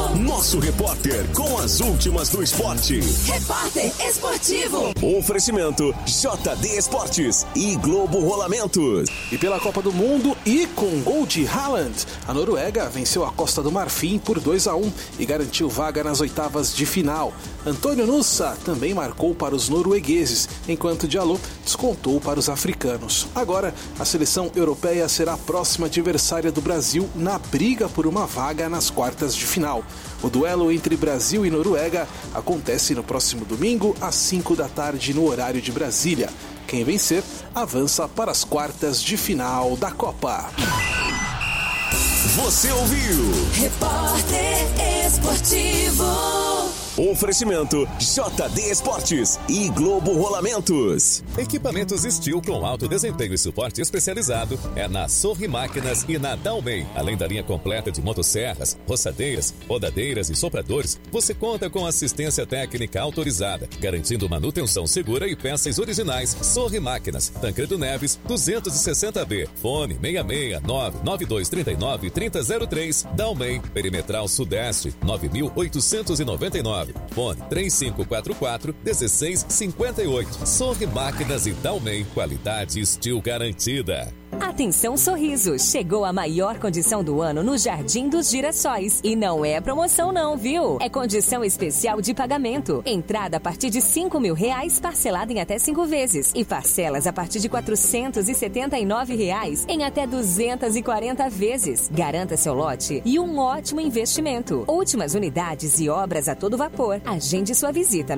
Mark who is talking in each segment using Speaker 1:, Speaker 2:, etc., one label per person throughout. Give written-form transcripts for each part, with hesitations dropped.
Speaker 1: Nosso repórter com as últimas do esporte.
Speaker 2: Repórter Esportivo.
Speaker 1: Oferecimento JD Esportes e Globo Rolamentos.
Speaker 3: E pela Copa do Mundo e com gol de Haaland, a Noruega venceu a Costa do Marfim por 2-1 e garantiu vaga nas oitavas de final. Antônio Nusa também marcou para os noruegueses, enquanto Diallo descontou para os africanos. Agora, a seleção europeia será a próxima adversária do Brasil na briga por uma vaga nas quartas de final. O duelo entre Brasil e Noruega acontece no próximo domingo, às 5 da tarde, no horário de Brasília. Quem vencer, avança para as quartas de final da Copa.
Speaker 1: Você ouviu?
Speaker 2: Repórter Esportivo.
Speaker 1: Oferecimento JD Esportes e Globo Rolamentos.
Speaker 4: Equipamentos Steel com alto desempenho e suporte especializado é na Sorri Máquinas e na Dalmei. Além da linha completa de motosserras, roçadeiras, rodadeiras e sopradores, você conta com assistência técnica autorizada, garantindo manutenção segura e peças originais. Sorri Máquinas, Tancredo Neves, 260B. Fone 669-9239-3003. Dalmei, Perimetral Sudeste, 9899. Fone 3544-1658. Sorri Máquinas e Dalmei, qualidade Steel garantida.
Speaker 5: Atenção Sorriso, chegou a maior condição do ano no Jardim dos Girassóis. E não é promoção não, viu? É condição especial de pagamento. Entrada a partir de R$5.000, parcelada em até 5 vezes. E parcelas a partir de R$479 em até 240 vezes. Garanta seu lote e um ótimo investimento. Últimas unidades e obras a todo vapor. Agende sua visita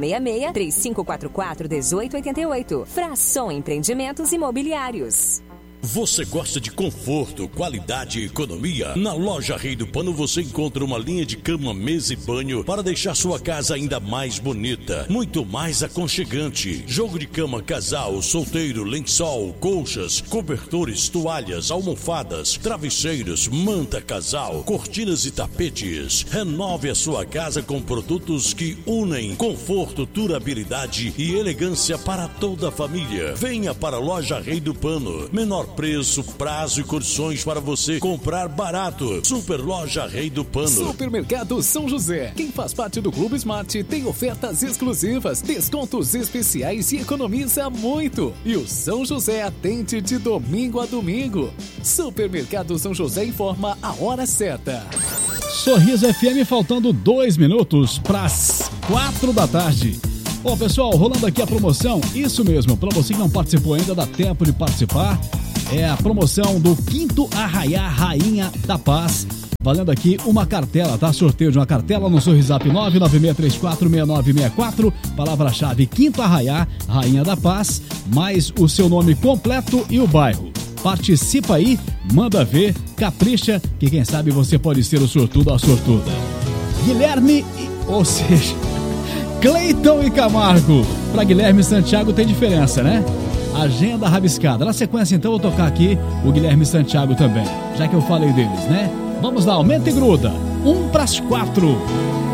Speaker 5: 66-3544-1888. Fração Empreendimentos Imobiliários.
Speaker 6: Você gosta de conforto, qualidade e economia? Na loja Rei do Pano você encontra uma linha de cama, mesa e banho para deixar sua casa ainda mais bonita, muito mais aconchegante. Jogo de cama casal, solteiro, lençol, colchas, cobertores, toalhas, almofadas, travesseiros, manta casal, cortinas e tapetes. Renove a sua casa com produtos que unem conforto, durabilidade e elegância para toda a família. Venha para a loja Rei do Pano. Menor preço, prazo e condições para você comprar barato. Super Loja Rei do Pano.
Speaker 7: Supermercado São José. Quem faz parte do Clube Smart tem ofertas exclusivas, descontos especiais e economiza muito. E o São José atende de domingo a domingo. Supermercado São José informa a hora certa.
Speaker 8: Sorriso FM, faltando 2 minutos para as 4 da tarde. Bom, pessoal, rolando aqui a promoção, isso mesmo, para você que não participou ainda, dá tempo de participar. É a promoção do 5º Arraiá Rainha da Paz. Valendo aqui uma cartela, tá? Sorteio de uma cartela no Sorrisap 996346964. Palavra-chave 5º Arraiá Rainha da Paz, mais o seu nome completo e o bairro. Participa aí, manda ver, capricha, que quem sabe você pode ser o sortudo ou a sortuda. Guilherme, ou seja, Cleiton e Camargo. Para Guilherme Santiago tem diferença, né? Agenda rabiscada. Na sequência, então, eu vou tocar aqui o Guilherme Santiago também, já que eu falei deles, né? Vamos lá, aumenta e gruda. 1 para as 4.